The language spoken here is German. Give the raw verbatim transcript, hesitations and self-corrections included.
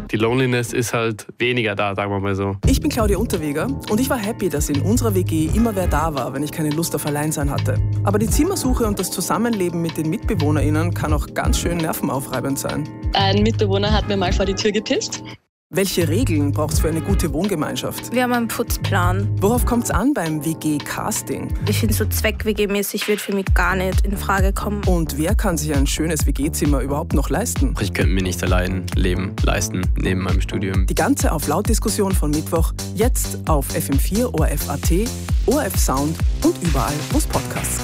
Die Loneliness ist halt weniger da, sagen wir mal so. Ich bin Claudia Unterweger und ich war happy, dass in unserer W G immer wer da war, wenn ich keine Lust auf Alleinsein hatte. Aber die Zimmersuche und das Zusammenleben mit den MitbewohnerInnen kann auch ganz schön nervenaufreibend sein. Ein Mitbewohner hat mir mal vor die Tür gepisst. Welche Regeln braucht es für eine gute Wohngemeinschaft? Wir haben einen Putzplan. Worauf kommt es an beim W G-Casting? Ich finde, so Zweck-W G-mäßig wird für mich gar nicht in Frage kommen. Und wer kann sich ein schönes W G-Zimmer überhaupt noch leisten? Ich könnte mir nicht allein leben leisten, neben meinem Studium. Die ganze Auf-Laut-Diskussion von Mittwoch jetzt auf F M vier, O R F Punkt A T, O R F Sound und überall, wo es Podcasts gibt.